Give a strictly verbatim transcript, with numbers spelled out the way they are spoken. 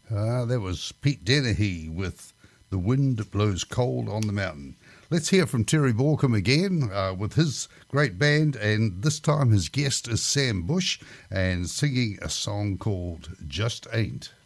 Uh, that was Pete Dennehy with The Wind Blows Cold on the Mountain. Let's hear from Terry Borkham again uh, with his great band, and this time his guest is Sam Bush and singing a song called Just Ain't.